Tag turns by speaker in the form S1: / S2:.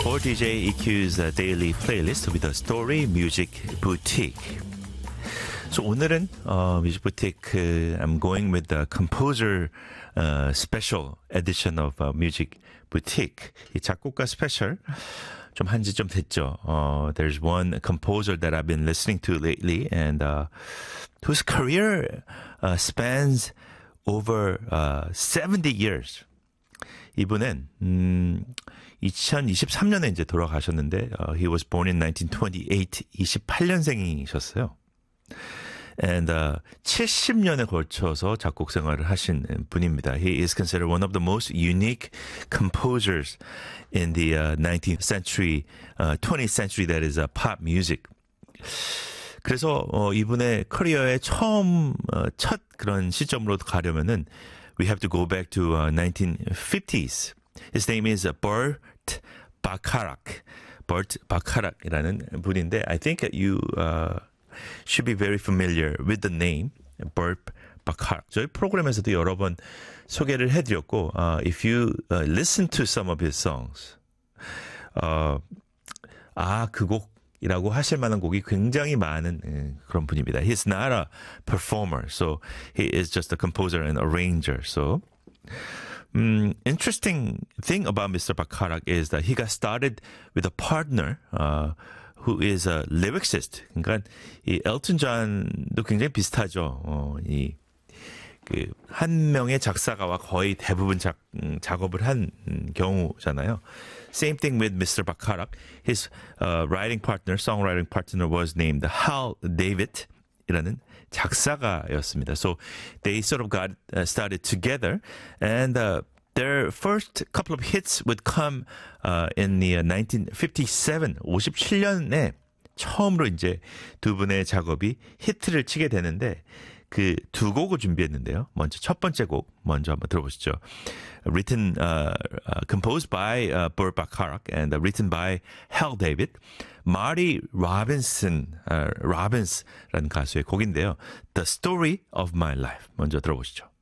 S1: For DJ EQ's daily playlist with the story music boutique. So 오늘은 music boutique. I'm going with the composer special edition of music boutique. 이 작곡가 스페셜 좀 한지 좀 됐죠. There's one composer that I've been listening to lately, and whose career spans over 70 years. 이분은 2023년에 이제 돌아가셨는데 he was born in 1928, 28년생이셨어요. And 70년에 걸쳐서 작곡 생활을 하신 분입니다. He is considered one of the most unique composers in the 19th century, 20th century, that is pop music. 그래서 이분의 커리어의 첫 그런 시점으로 가려면은 we have to go back to 1950s. His name is Burt Bacharach. Burt Bacharach이라는 분인데 I think you should be very familiar with the name Burt Bacharach. 저희 프로그램에서도 여러 번 소개를 해드렸고 if you listen to some of his songs 그 곡이라고 하실 만한 곡이 굉장히 많은 그런 분입니다. He's not a performer, so he is just a composer and arranger. So interesting thing about Mr. Bacharach is that he got started with a partner who is a lyricist. 그러니까 이 엘튼 존도 굉장히 비슷하죠. 한 명의 작사가와 거의 대부분 작업을 한 경우잖아요. Same thing with Mr. Bacharach. His songwriting partner was named Hal David이라는 작사가였습니다. So they sort of got started together, and their first couple of hits would come in the 1957, 57년에 처음으로 이제 두 분의 작업이 히트를 치게 되는데 그 두 곡을 준비했는데요. 먼저 첫 번째 곡 먼저 한번 들어보시죠. Composed by Burt Bacharach and written by Hal David. Marty Robinson라는 가수의 곡인데요. The Story of My Life 먼저 들어보시죠.